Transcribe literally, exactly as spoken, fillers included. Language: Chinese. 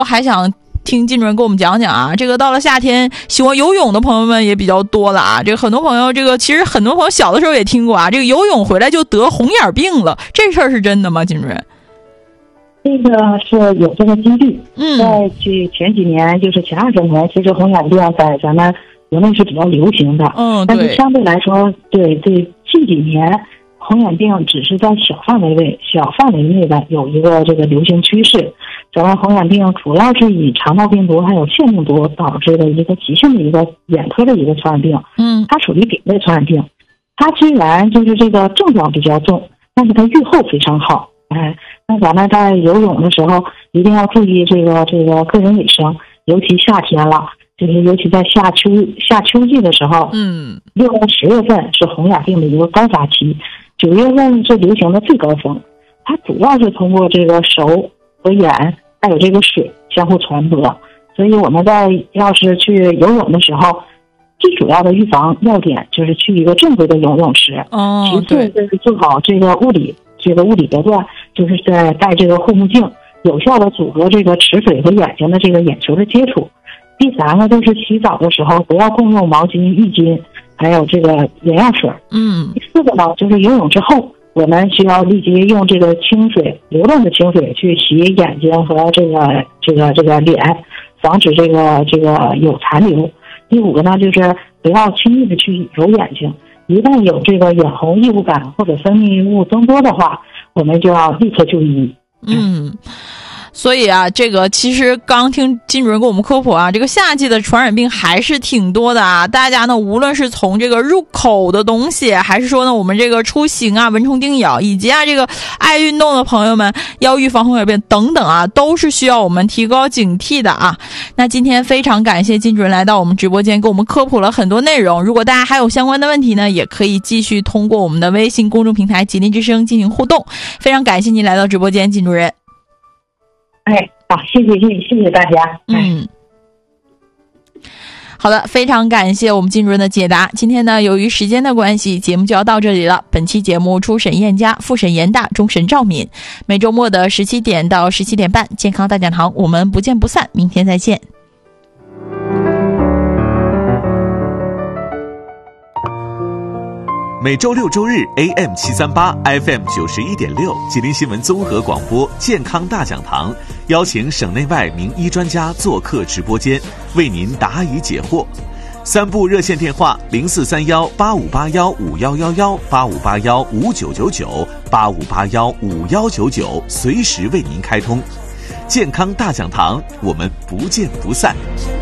我还想听金主任给我们讲讲啊，这个到了夏天喜欢游泳的朋友们也比较多了啊。这个很多朋友，这个其实很多朋友小的时候也听过啊，这个游泳回来就得红眼病了，这事儿是真的吗？金主任？ 这个是有这个几率。 嗯， 在去前几年，就是前二十年，其实红眼病在咱们国内是比较流行的。 嗯， 但是相对来说，对对近几年，红眼病只是在小范围内、小范围内的有一个这个流行趋势。咱们红眼病主要是以肠道病毒还有腺病毒导致的一个急性的一个眼科的一个传染病。 嗯， 它属于丙类传染病。它虽然就是这个症状比较重，但是它预后非常好。哎，那咱们在游泳的时候一定要注意这个这个个人卫生，尤其夏天了，就是尤其在夏秋夏秋季的时候， 嗯， 六到十月份是红眼病的一个高发期，九月份是流行的最高峰。它主要是通过这个手和眼还有这个水相互传播，所以我们在要是去游泳的时候，最主要的预防要点就是去一个正规的游泳池。 哦， 其次就是做好这个物理这个物理隔断，就是在戴这个护目镜，有效的阻隔这个池水和眼睛的这个眼球的接触。第三个就是洗澡的时候不要共用毛巾、浴巾，还有这个眼药水。 嗯， 第四个呢，就是游泳之后，我们需要立即用这个清水，流动的清水去洗眼睛和这个这个这个脸，防止这个这个有残留。第五个呢，就是不要轻易的去揉眼睛，一旦有这个眼红、异物感或者分泌物增多的话，我们就要立刻就医。 嗯。所以啊，这个其实刚听金主任给我们科普啊，这个夏季的传染病还是挺多的啊。大家呢，无论是从这个入口的东西，还是说呢我们这个出行啊、蚊虫叮咬，以及啊这个爱运动的朋友们要预防红眼病等等啊，都是需要我们提高警惕的啊。那今天非常感谢金主任来到我们直播间，给我们科普了很多内容。如果大家还有相关的问题呢，也可以继续通过我们的微信公众平台吉林之声进行互动。非常感谢您来到直播间，金主任。 哎，好，谢谢谢谢谢谢大家。 嗯，好的，非常感谢我们金主任的解答。今天呢，由于时间的关系，节目就要到这里了。本期节目初审燕佳，复审严大，终审赵敏。每周末的十七点到十七点半，健康大讲堂，我们不见不散。明天再见。 每周六周日 A M 七三八 F M 九十一点六吉林新闻综合广播健康大讲堂，邀请省内外名医专家做客直播间，为您答疑解惑。三部热线电话：零四三幺八五八幺五幺幺幺、八五八幺五九九九、八五八幺五幺九九，随时为您开通。健康大讲堂，我们不见不散。